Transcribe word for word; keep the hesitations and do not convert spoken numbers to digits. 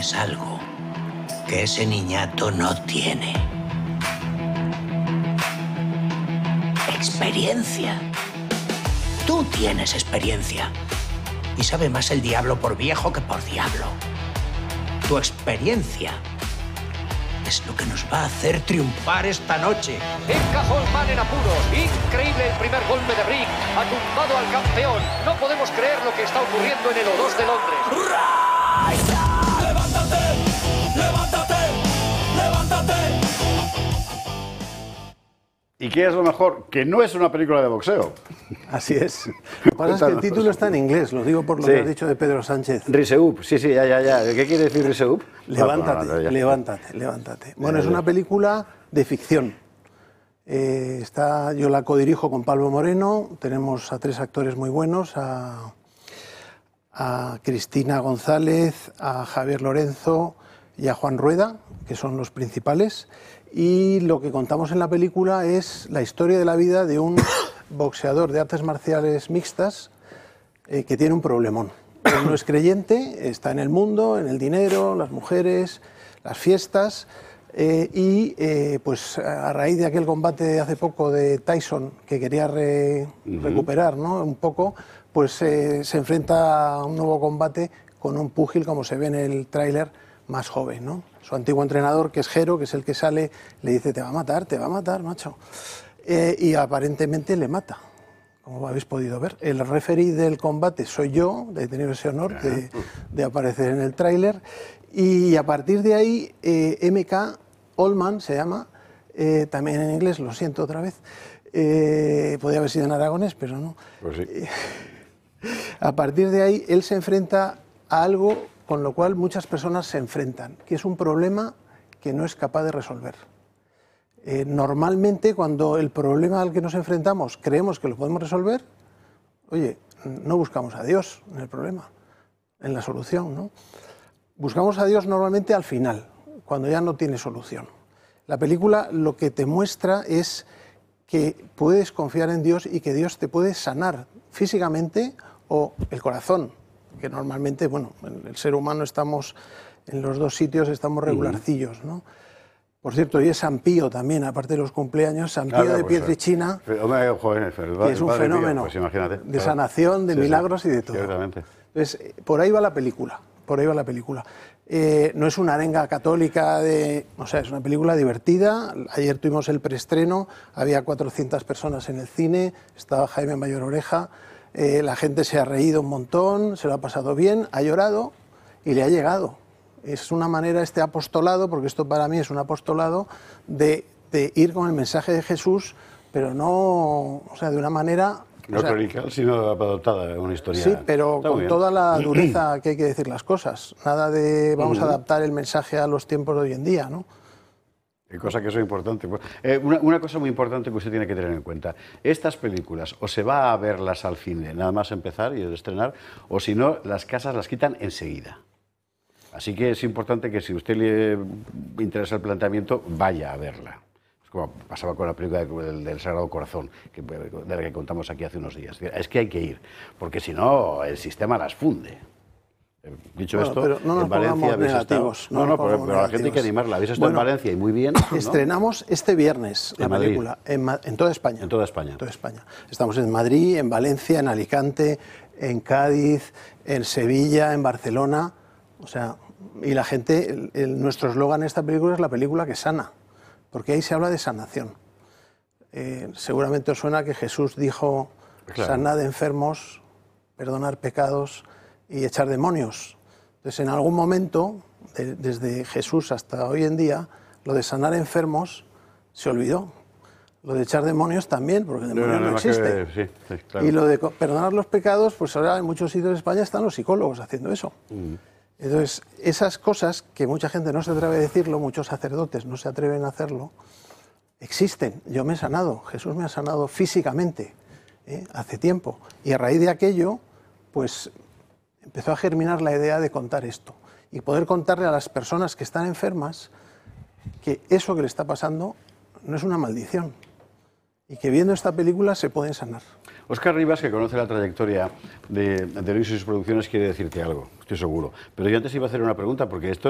tienes algo que ese niñato no tiene. Experiencia. Tú tienes experiencia. Y sabe más el diablo por viejo que por diablo. Tu experiencia es lo que nos va a hacer triunfar esta noche. Encajó el man en apuros. Increíble el primer golpe de Rick. Ha tumbado al campeón. No podemos creer lo que está ocurriendo en el O dos de Londres. ¡Levántate! ¡Levántate! ¡Levántate! ¿Y qué es lo mejor? Que no es una película de boxeo. Así es. Lo que pasa es que el título está en inglés, lo digo por lo Sí. que has dicho de Pedro Sánchez. Riseup, sí, sí, ya, ya, ya. ¿Qué quiere decir Riseup? Levántate, No, no, no, levántate, levántate. Bueno, Ya, es ya. una película de ficción. Eh, está, yo la codirijo con Pablo Moreno, tenemos a tres actores muy buenos, a, a Cristina González, a Javier Lorenzo y a Juan Rueda, que son los principales. Y lo que contamos en la película es la historia de la vida de un boxeador de artes marciales mixtas eh, que tiene un problemón. Él no es creyente, está en el mundo, en el dinero, las mujeres, las fiestas, eh, y eh, pues a raíz de aquel combate de hace poco de Tyson, que quería re- Ujú. recuperar, ¿no?, un poco, pues eh, se enfrenta a un nuevo combate con un púgil, como se ve en el tráiler, más joven, ¿no? Su antiguo entrenador, que es Jero, que es el que sale, le dice: te va a matar, te va a matar, macho. Eh, y aparentemente le mata, como habéis podido ver. El referee del combate soy yo, de tener ese honor de, de aparecer en el tráiler. Y a partir de ahí, eh, M K Allman se llama, eh, también en inglés, lo siento otra vez. Eh, podría haber sido en aragonés, pero no. Pues sí. A partir de ahí, él se enfrenta a algo con lo cual muchas personas se enfrentan, que es un problema que no es capaz de resolver. Eh, normalmente, cuando el problema al que nos enfrentamos creemos que lo podemos resolver, oye, no buscamos a Dios en el problema, en la solución, ¿no? Buscamos a Dios normalmente al final, cuando ya no tiene solución. La película lo que te muestra es que puedes confiar en Dios y que Dios te puede sanar físicamente o el corazón, que normalmente, bueno, en el ser humano estamos en los dos sitios, estamos regularcillos, ¿no? Por cierto, hoy es San Pío también, aparte de los cumpleaños, San Pío Claro, de pues, Pietrelcina, Hombre, joder, el que padre es un Pío, fenómeno pues imagínate, de claro. sanación, de Sí, sí, milagros y de todo. ciertamente. Entonces, eh, por ahí va la película, por ahí va la película. Eh, no es una arenga católica, de, o sea, es una película divertida. Ayer tuvimos el preestreno, había cuatrocientas personas en el cine, estaba Jaime Mayor Oreja, eh, la gente se ha reído un montón, se lo ha pasado bien, ha llorado y le ha llegado. Es una manera, este apostolado, porque esto para mí es un apostolado, de, de ir con el mensaje de Jesús, pero no, o sea, de una manera... No o sea, clerical, sino adoptada, una historia. sí, pero Está muy con bien. toda la dureza que hay que decir las cosas. Nada de vamos a Ujú. adaptar el mensaje a los tiempos de hoy en día, ¿no? Qué cosa que eso es importante. Eh, una, una cosa muy importante que usted tiene que tener en cuenta. Estas películas, o se va a verlas al cine, nada más empezar y estrenar, o si no, las casas las quitan enseguida. Así que es importante que si a usted le interesa el planteamiento, vaya a verla. Es como pasaba con la película del, del Sagrado Corazón, que, de la que contamos aquí hace unos días. Es que hay que ir, porque si no, el sistema las funde. Eh, Dicho Bueno, esto, pero no nos en Valencia pongamos habéis negativos, estado... no No, no, nos pero, pongamos pero a la gente hay que negativos. animarla. Habéis estado Bueno, en Valencia y muy bien, ¿no? Estrenamos este viernes la En Madrid. película, en, Ma- en toda España. En toda España. En toda España. Estamos en Madrid, en Valencia, en Alicante, en Cádiz, en Sevilla, en Barcelona. O sea, y la gente, el- el- nuestro eslogan en esta película es la película que sana, porque ahí se habla de sanación. Eh, seguramente os suena que Jesús dijo: Claro. sanad enfermos, perdonar pecados y echar demonios. Entonces, en algún momento, de- desde Jesús hasta hoy en día, lo de sanar enfermos se olvidó. Lo de echar demonios también, porque No, demonios no, no, no, que- existe. sí, sí, claro. Y lo de co- perdonar los pecados, pues ahora en muchos sitios de España están los psicólogos haciendo eso. Mm. Entonces, esas cosas que mucha gente no se atreve a decirlo, muchos sacerdotes no se atreven a hacerlo, existen. Yo me he sanado, Jesús me ha sanado físicamente, ¿eh? hace tiempo. Y a raíz de aquello, pues empezó a germinar la idea de contar esto. Y poder contarle a las personas que están enfermas que eso que le está pasando no es una maldición. Y que viendo esta película se pueden sanar. Óscar Rivas, que conoce la trayectoria de, de Luis y sus producciones, quiere decirte algo, estoy seguro. Pero yo antes iba a hacer una pregunta, porque esto